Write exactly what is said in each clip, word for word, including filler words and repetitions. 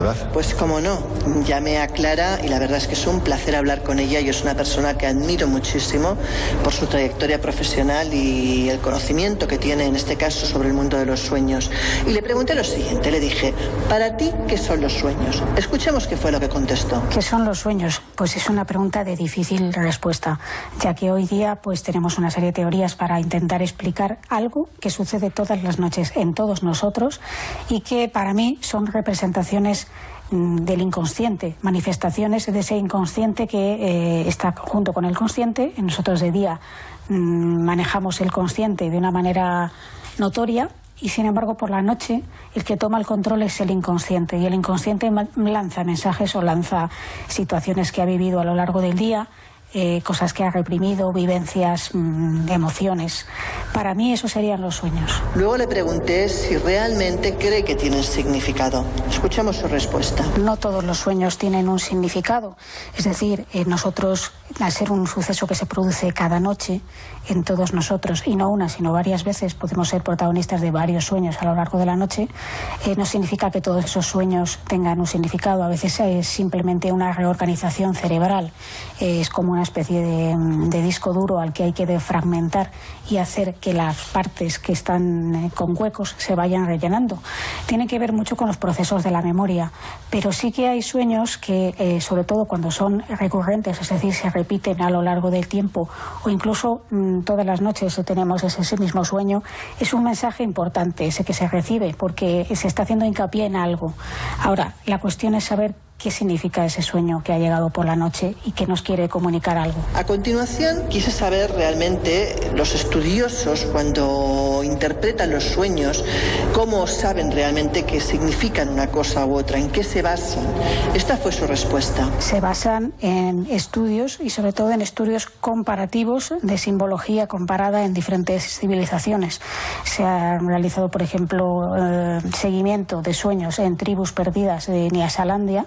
Pues como no, llamé a Clara y la verdad es que es un placer hablar con ella. Yo es una persona que admiro muchísimo por su trayectoria profesional y el conocimiento que tiene en este caso sobre el mundo de los sueños. Y le pregunté lo siguiente, le dije, ¿para ti qué son los sueños? Escuchemos qué fue lo que contestó. ¿Qué son los sueños? Pues es una pregunta de difícil respuesta, ya que hoy día pues tenemos una serie de teorías para intentar explicar algo que sucede todas las noches en todos nosotros y que para mí son representaciones del inconsciente, manifestaciones de ese inconsciente que eh, está junto con el consciente. Nosotros de día mmm, manejamos el consciente de una manera notoria y sin embargo por la noche el que toma el control es el inconsciente y el inconsciente lanza mensajes o lanza situaciones que ha vivido a lo largo del día, eh, cosas que ha reprimido, vivencias, mmm, emociones. Para mí eso serían los sueños. Luego le pregunté si realmente cree que tienen significado. Escuchamos su respuesta. No todos los sueños tienen un significado. Es decir, eh, nosotros, al ser un suceso que se produce cada noche en todos nosotros, y no una, sino varias veces, podemos ser protagonistas de varios sueños a lo largo de la noche, eh, no significa que todos esos sueños tengan un significado. A veces es simplemente una reorganización cerebral. Eh, es como una especie de, de disco duro al que hay que defragmentar y hacer que las partes que están eh, con huecos se vayan rellenando. Tiene que ver mucho con los procesos de la memoria, pero sí que hay sueños que, eh, sobre todo cuando son recurrentes, es decir, se repiten a lo largo del tiempo o incluso mmm, todas las noches tenemos ese, ese mismo sueño, es un mensaje importante ese que se recibe porque se está haciendo hincapié en algo. Ahora, la cuestión es saber qué significa ese sueño que ha llegado por la noche y que nos quiere comunicar algo. A continuación, quise saber realmente los estudiosos cuando interpretan los sueños, cómo saben realmente qué significan una cosa u otra, en qué se basan. Esta fue su respuesta. Se basan en estudios y sobre todo en estudios comparativos de simbología comparada en diferentes civilizaciones. Se ha realizado, por ejemplo, eh, seguimiento de sueños en tribus perdidas de Nyasalandia,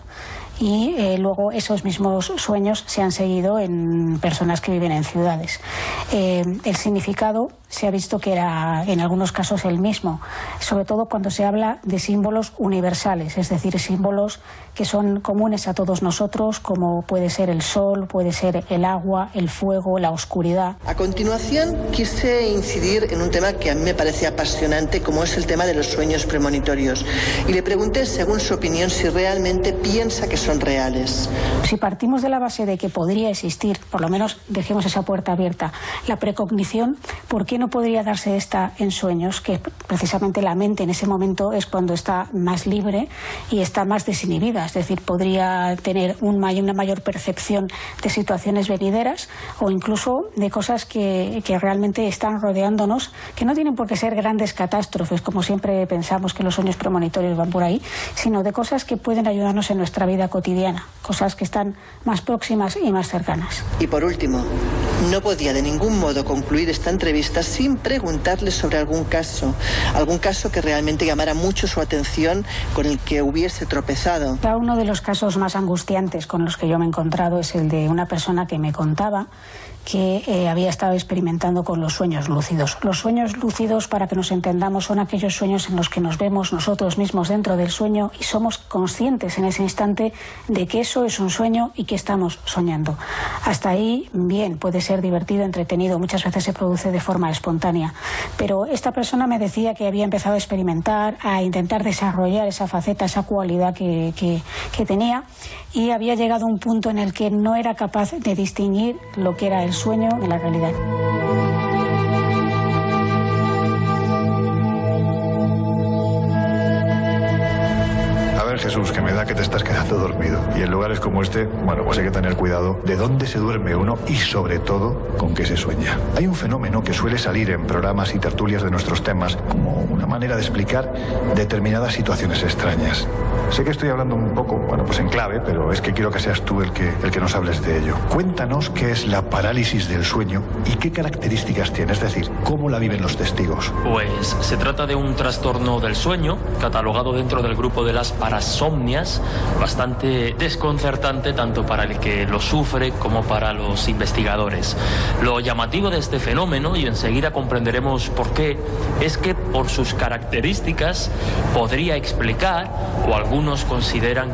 y eh, luego esos mismos sueños se han seguido en personas que viven en ciudades. Eh, el significado se ha visto que era en algunos casos el mismo, sobre todo cuando se habla de símbolos universales, es decir, símbolos que son comunes a todos nosotros, como puede ser el sol, puede ser el agua, el fuego, la oscuridad. A continuación quise incidir en un tema que a mí me parece apasionante, como es el tema de los sueños premonitorios, y le pregunté, según su opinión, si realmente piensa que son reales. Si partimos de la base de que podría existir, por lo menos dejemos esa puerta abierta, la precognición, ¿por qué no podría darse esta en sueños? Que precisamente la mente en ese momento es cuando está más libre y está más desinhibida, es decir, podría tener un may- una mayor percepción de situaciones venideras o incluso de cosas que, que realmente están rodeándonos, que no tienen por qué ser grandes catástrofes, como siempre pensamos que los sueños premonitorios van por ahí, sino de cosas que pueden ayudarnos en nuestra vida cotidiana, cosas que están más próximas y más cercanas. Y por último, no podía de ningún modo concluir esta entrevista sin preguntarle sobre algún caso, algún caso que realmente llamara mucho su atención, con el que hubiese tropezado. Uno de los casos más angustiantes con los que yo me he encontrado es el de una persona que me contaba que eh, había estado experimentando con los sueños lúcidos. Los sueños lúcidos, para que nos entendamos, son aquellos sueños en los que nos vemos nosotros mismos dentro del sueño y somos conscientes en ese instante de que eso es un sueño y que estamos soñando. Hasta ahí, bien, puede ser divertido, entretenido, muchas veces se produce de forma espontánea. Pero esta persona me decía que había empezado a experimentar, a intentar desarrollar esa faceta, esa cualidad que, que, que tenía, y había llegado a un punto en el que no era capaz de distinguir lo que era el sueño de la realidad. A ver, Jesús, que me da que te estás quedando dormido. Y en lugares como este, bueno, pues hay que tener cuidado de dónde se duerme uno y, sobre todo, con qué se sueña. Hay un fenómeno que suele salir en programas y tertulias de nuestros temas como una manera de explicar determinadas situaciones extrañas. Sé que estoy hablando un poco, bueno, pues en clave, pero es que quiero que seas tú el que, el que nos hables de ello. Cuéntanos qué es la parálisis del sueño y qué características tiene, es decir, cómo la viven los testigos. Pues se trata de un trastorno del sueño, catalogado dentro del grupo de las parálisis parasomnias, bastante desconcertante tanto para el que lo sufre como para los investigadores. Lo llamativo de este fenómeno, y enseguida comprenderemos por qué, es que por sus características podría explicar, o algunos consideran